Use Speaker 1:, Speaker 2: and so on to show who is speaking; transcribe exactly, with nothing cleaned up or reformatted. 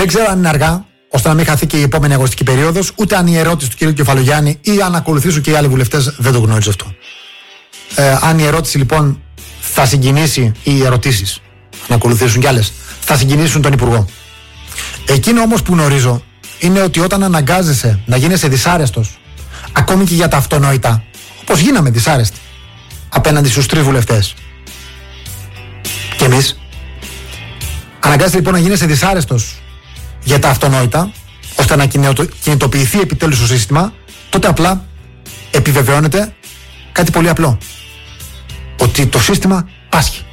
Speaker 1: Δεν ξέρω αν είναι αργά, ώστε να μην χαθεί και η επόμενη αγωνιστική περίοδος, ούτε αν η ερώτηση του κ. Κεφαλογιάννη ή αν ακολουθήσουν και οι άλλοι βουλευτές, δεν το γνωρίζω αυτό. Ε, αν η ερώτηση λοιπόν θα συγκινήσει, ή οι ερωτήσεις, να ακολουθήσουν κι άλλες, θα συγκινήσουν τον Υπουργό. Εκείνο όμως που γνωρίζω είναι ότι όταν αναγκάζεσαι να γίνεσαι δυσάρεστος, ακόμη και για τα αυτονόητα, όπως γίναμε δυσάρεστοι απέναντι στους τρεις βουλευτές, και εμείς, αναγκάζεσαι λοιπόν να γίνεσαι δυσάρεστος για τα αυτονόητα, ώστε να κινητοποιηθεί επιτέλους το σύστημα, τότε απλά επιβεβαιώνεται κάτι πολύ απλό. Ότι το σύστημα πάσχει.